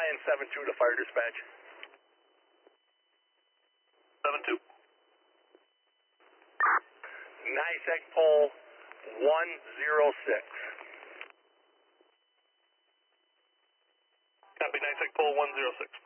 Lion 7-2 to fire dispatch. 7-2. NISEC pole 106. Copy, NISEC pole 106.